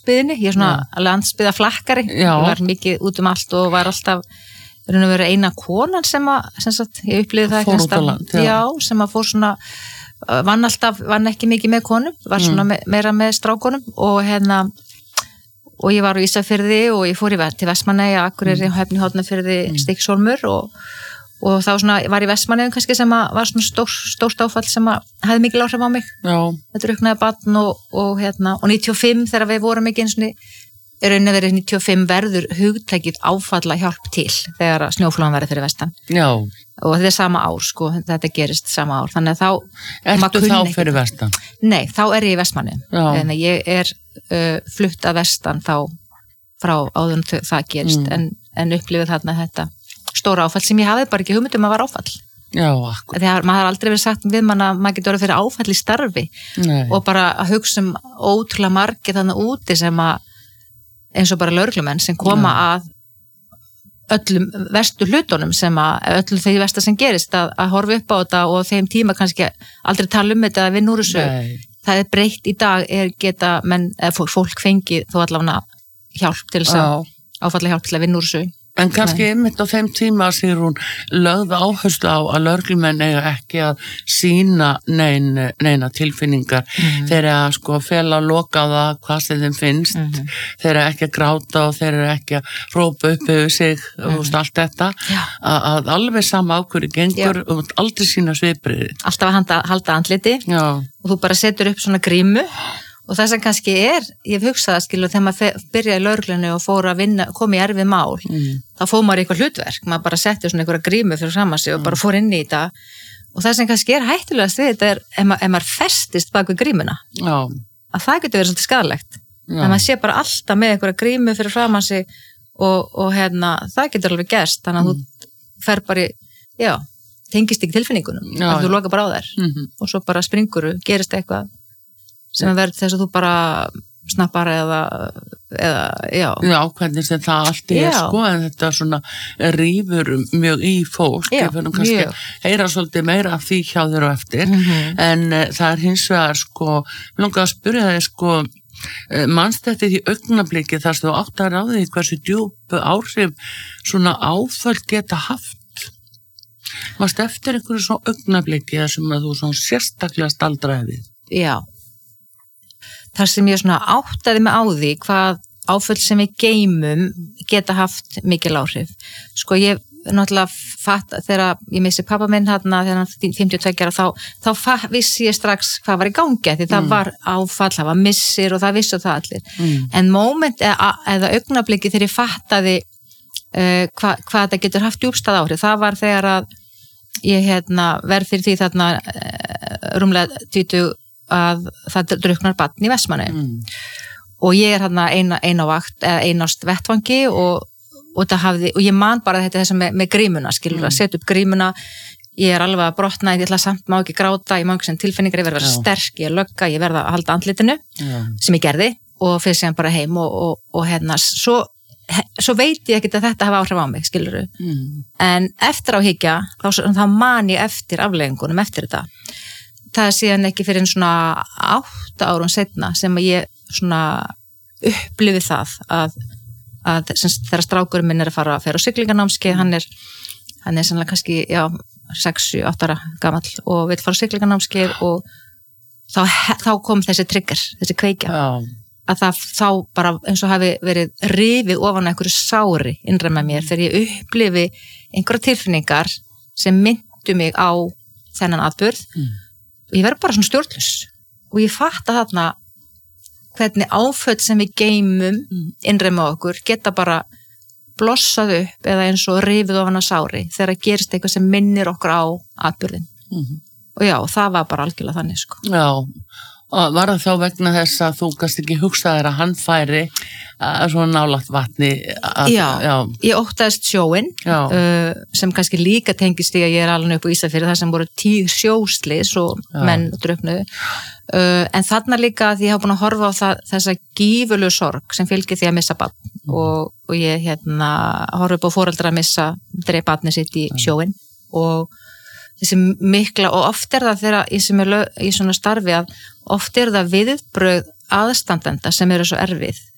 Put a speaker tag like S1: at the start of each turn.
S1: landsbyðinni, ég svona landsbyða flakkari, ég var mikið út allt og var alltaf raun og vera eina konan sem sagt, ég upplifði það ekki sem að fór svona vann ekki mikið með konum, var svona meira með strákonum og og ég var á Ísafirði og ég fór til Vestmannaeyja, Akureyri, Höfni, Hornafirði, Stykkishólmur og þá svona var í Vestmannaeyjum kannski sem að var svona stórt áfall sem að hefði mikil áhrif á mig. Þetta drukknaði barn og 95 þegar við vorum ekki eins og raun og verið 95 verður hugtækið áfalla hjálp til þegar snjóflóðan verður fyrir vestan. Og þetta sama ár, sko, þetta gerist sama ár. Þannig að þá...
S2: Ertu þá fyrir vestan?
S1: Nei, þá ég í Vestmannaeyjum. Þannig að ég flutt að vestan þá frá áður það gerist en upplifið þarna þetta stóra áfall sem ég hafði bara ekki hugmynd að var áfall. Þegar maður har aldrei verið sagt við mann að maður getur verið fyrir áfall í starfi og bara að hugsa ótrúlega margir þannig úti sem að eins og bara lögreglumenn sem koma að öllum verstu hlutunum sem að öllum því versta sem gerist að horfa upp á þetta og þeim tíma kannski aldrei tala þetta að vinna úr þessu. Það breytt í dag geta menn, fólk fengið þó allavega hjálp til þess að áfalla hjálp til að vinna úr þessu.
S2: En kannski einmitt á þeim tíma sér hún lögð áherslu á að lögreglumenn eiga ekki að sýna neina tilfinningar þeir að sko fela og loka á það hvað sem þeim finnst þeir ekki að gráta og þeir ekki að rópa upp yfir sig og allt þetta að alveg sama ákvöru gengur og aldrei sína svipriði.
S1: Alltaf að halda andliti og þú bara setur upp svona grímu og það sem kannski ég hef hugsað þegar maður byrjaði í lögreglunni og fór að vinna, kom í erfið mál, þá fór maður eitthvað hlutverk, maður bara setti svona einhverja grímu fyrir saman sig og bara fór inn í þetta og það sem kannski hættulegast við þetta ef maður festist bak við grímuna, að það getur verið svolítið skaðlegt, að maður sé bara alltaf með einhverja grímu fyrir saman sig og það getur alveg gerst, þannig að þú fer bara tengist ekki tilfinningunum, að þú loka bara á þær og svo bara springuru, gerist eitthvað sem verður þess að þú bara snappar eða
S2: hvernig sem það allt sko, en þetta svona rífur mjög í fólk ég fyrir kannski heyra svolítið meira af því hjá þér og eftir en það hins vegar sko langar að spyrja þig sko manst þetta í augnabliki þar sem þú áttar á því hversu djúpu áhrif svona áföll geta haft manst eftir einhverju svona augnabliki þar sem að þú svona sérstaklega staldraði við
S1: þar sem ég svona áttaði mig á því hvað áföll sem við geymum geta haft mikil áhrif. Sko ég náttúrulega fatt þegar ég missi pappa minn þarna þegar hann 52 ára þá vissi ég strax hvað var í gangi því það var áfall, það var missir og það vissu það allir. En moment eða augnabliki þegar ég fattaði hvað þetta getur haft djúpstæð áhrif, það var þegar að ég verð fyrir því þarna rúmlega 20 að það drukknar barn í Vestmannaeyjum og ég þarna ein á vakt eða einást vettvangi og ég man bara þetta með grímuna skilur að setja upp grímuna ég alveg að brotna, ég ætla samt má ekki gráta ég má ekki sem tilfinningar, ég verð að vera sterk ég lögga, ég verð að halda andlitinu sem ég gerði og fyrir síðan bara heim og svo veit ég ekki að þetta hafa áhrif á mig skilur en eftir á hyggja þá man ég eftir afleiðingunum eftir þetta það síðan ekki fyrir svona 8 árum seinna sem ég svona upplifi það að þegar strákurinn minn að fara á siglinganámskeið, hann er sannlega kannski 6-8 ára gamall og við fara á siglinganámskeið og þá kom þessi trigger, þessi kveikja að það þá bara eins og hafi verið rifið ofan einhverju sári innra með mér þegar ég upplifi einhverja tilfinningar sem myndu mig á þennan atburð og ég verður bara svona stjórnlaus og ég fatta þarna hvernig áföll sem við geymum innra með okkur geta bara blossað upp eða eins og rifið ofan á sári þegar það gerist eitthvað sem minnir okkur á atburðin og það var bara algjörlega þannig sko.
S2: Og var það þá vegna þess að þú kannski ekki hugsaðir að hann færi svona nálægt vatni
S1: ég óttaðist sjóinn sem kannski líka tengist því að ég alveg upp á Ísafirði þar sem voru 10 sjóslys og menn druknuðu en þarna líka því ég hafa búin að horfa á þessa gífurlegu sorg sem fylgir því að missa barn og ég horfa upp á foreldra að drepa barnið sitt í sjóinn og þessi mikla og oft það þegar ég sem í svona starfi að oft það viðbrögð aðstandenda sem eru svo erfið